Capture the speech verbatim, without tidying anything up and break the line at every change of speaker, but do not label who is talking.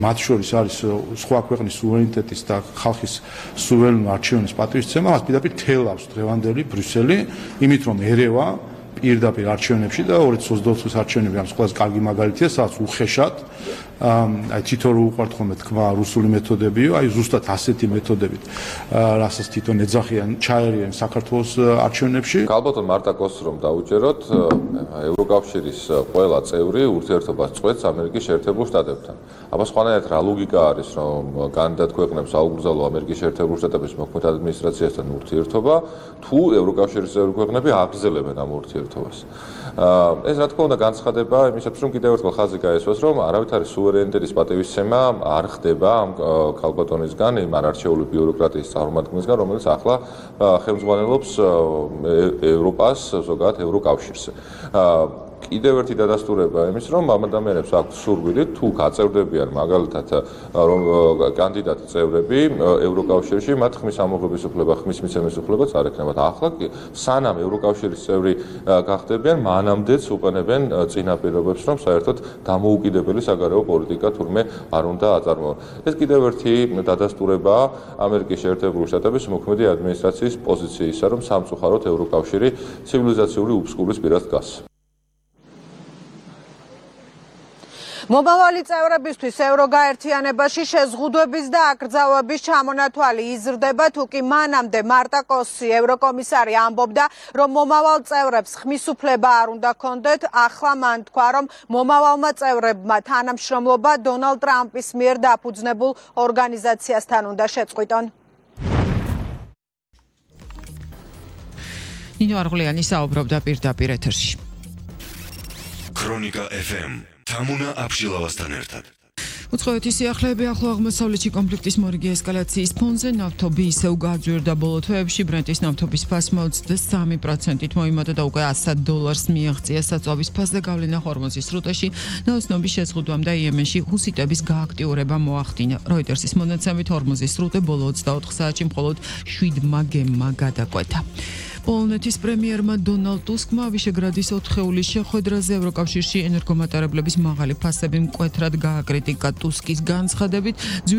მათ შორის არის სხვა ქვეყნის სუვერენიტეტის და ხალხის სუვერენული არჩევნის პატივისცემა, მას პირდაპირ თელავს დღევანდელი ბრიუსელი, იმით რომ ერევა პირდაპირ არჩევნებში და ორი ათას ოცდაოთხ წლის არჩევნები არის ყველაზე კარგი მაგალითია, სადაც უხეშად აი თვითონ უყვართ ხოლმე თქვა რუსული მეთოდებიო, აი ზუსტად ასეთი მეთოდებით, რასაც თვითონ ეძახიან ჩაერიან საქართველოს არჩევნებში.
Ალბათ მარტა კოსს რომ დაუჯეროთ, ევროკავშირის ყველა წევრი ურთიერთობას წყვეტს ამერიკის შეერთებულ შტატებთან. აბა სხვანაირად რა ლოგიკა არის, რომ კანდიდატ ქვეყნებს აუგრძალო ამერიკის შეერთებულ შტატების მოქმედ ადმინისტრაციასთან ურთიერთობა, თუ ევროკავშირის წევრი ქვეყნები აგრძელებენ ამ ურთიერთობას. ეს რა თქმა უნდა განცხადება იმისათვის, რომ კიდევ ერთხელ ხაზი გაესვას, რომ არავითარი სუვერენიტეტის პატივისცემა არ ხდება ამ ქალბატონისგან, იმ არარჩეული ბიუროკრატიის წარმომადგენლისგან, რომელიც ახლა ხელმძღვანელობს ევროპას, ზოგადად ევროკავშირს. კიდევ ერთი დადასტურება იმის, რომ ამ ადამიანებს აქვთ სურვილი თუ გაწევდებიან მაგალითად რომ კანდიდატ წევრები ევროკავშირში, მათ ხმის ამოღების უფლება, ხმის მიცემის უფლება არ ექნებათ. ახლა სანამ ევროკავშირის წევრი გახდებიან, მანამდეც უყენებენ წინა პირობებს, რომ საერთოდ დამოუკიდებელი საგარეო პოლიტიკა თურმე არ უნდა აწარმოონ. ეს კიდევ ერთი დადასტურებაა ამერიკის შეერთებული შტატების მოქმედი ადმინისტრაციის პოზიციისა, რომ სამწუხაროდ ევროკავშირი ცივილიზაციური უფსკურის პირას დგას.
მომავალი წევრებისთვის ევროგაერთიანებაში შეზღუდვების და აკრძალვების ჩამონათვალი იზრდება, თუკი მანამდე მარტა კოსი ევროკომისარი ამბობდა, რომ მომავალ წევრებს ხმის უფლება არ უნდა ჰქონდეთ, ახლა მან თქვა, რომ მომავალმა წევრებმა თანამშრომლობა დონალდ ტრამპის მიერ დაფუძნებულ ორგანიზაციასთან უნდა შეწყვიტონ.
ნინო არღულიანი საუბრობდა პირდაპირ ეთერში.
ქრონიკა ეფ ემ თამუნა აბშილავასთან ერთად.
უცხოეთის სიახლეები ახლო აღმოსავლეთში კონფლიქტის მორიგი ესკალაციის ფონზე ნავთობი ისევ გაძვირდა ბოლო თვეებში. ბრენტის ნავთობის ფასმა ოცდაათი პროცენტით მოიმატა და უკვე ათას დოლარს მიაღწია საწვავის ფასზე გავლენა ჰორმუზის სრუტეში. ნაოსნობის შეზღუდვამ და იემენში ჰუსიტების გააქტიურება მოახდინა. როიტერსის მონაცემით ჰორმუზის სრუტე ბოლო ოცდაოთხ საათში მხოლოდ შვიდმა გემმა გადაკვეთა. პოლონეთის პრემიერმა დონალდ ტუსკმა ვიშეგრადის ოთხეულის შეხვედრაზე ევროკავშირში ენერგომატარებლების მაღალი ფასები მკვეთრად გააკრიტიკა. ტუსკის განცხადებით